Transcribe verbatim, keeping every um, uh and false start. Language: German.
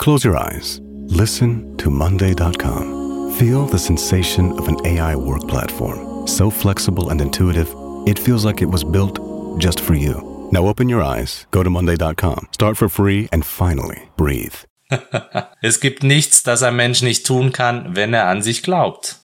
Close your eyes. Listen to Monday dot com. Feel the sensation of an A I work platform. So flexible and intuitive, it feels like it was built just for you. Now open your eyes, go to Monday dot com, start for free and finally breathe. Es gibt nichts, das ein Mensch nicht tun kann, wenn er an sich glaubt.